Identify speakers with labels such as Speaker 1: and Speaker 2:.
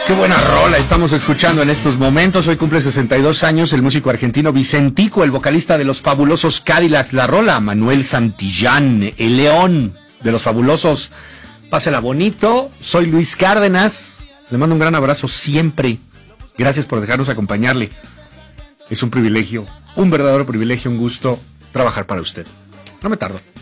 Speaker 1: Qué buena rola estamos escuchando en estos momentos. Hoy cumple 62 años el músico argentino Vicentico, el vocalista de los fabulosos Cadillacs. La rola, Manuel Santillán, el león de los fabulosos. Pásela bonito. Soy Luis Cárdenas. Le mando un gran abrazo siempre. Gracias por dejarnos acompañarle. Es un privilegio, un verdadero privilegio, un gusto trabajar para usted. No me tardo.